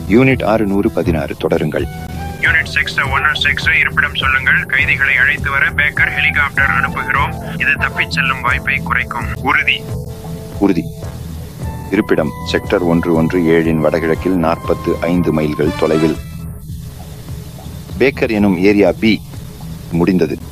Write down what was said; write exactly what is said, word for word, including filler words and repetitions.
Unit ஆறுநூறு பதினாறு தொடருங்கள். யூனிட் சிக்ஸ் ஒன் சிக்ஸ் இருப்பிடம் சொல்லுங்கள். கைதிகளை அழைத்து வர பேக்கர் ஹெலிகாப்டர் அனுப்புகிறோம். இது தப்பிச் செல்லும் வாய்ப்பை குறைக்கும். உறுதி. உறுதி. இருப்பிடம் செக்டர் ஒன்று ஒன்று ஏழின் வடகிழக்கில் நாற்பத்து ஐந்து மைல்கள் தொலைவில். பேக்கர் எனும் ஏரியா பி. முடிந்தது.